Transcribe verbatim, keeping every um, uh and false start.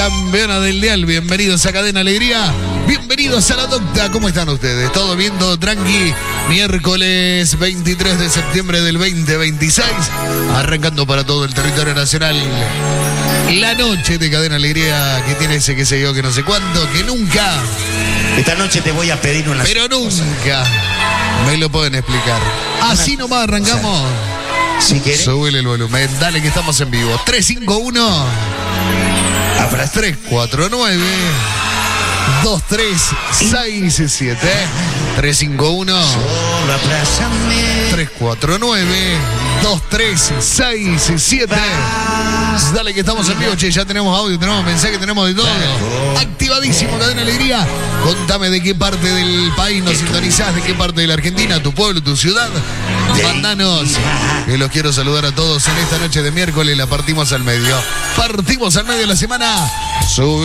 campeona del dial. Bienvenidos a Cadena Alegría. Bienvenidos a la Docta. ¿Cómo están ustedes? ¿Todo bien? ¿Todo tranqui? Miércoles veintitrés de septiembre del veinte veintiséis. Arrancando para todo el territorio nacional la noche de Cadena Alegría, que tiene ese que sé yo, que no sé cuánto, que nunca. Esta noche te voy a pedir una... Pero nunca me lo pueden explicar. Así nomás arrancamos. Si querés. Súbele el volumen. Dale que estamos en vivo. tres cinco uno tres cuatro nueve dos tres seis siete. tres cinco uno tres cuatro nueve dos tres seis siete. Dale que estamos en vivo, che, ya tenemos audio, tenemos mensaje, tenemos de todo. Activadísimo Cadena Alegría. Contame de qué parte del país nos sintonizás, de qué parte de la Argentina, tu pueblo, tu ciudad. Mandanos, que los quiero saludar a todos en esta noche de miércoles. La partimos al medio. Partimos al medio de la semana. Sube.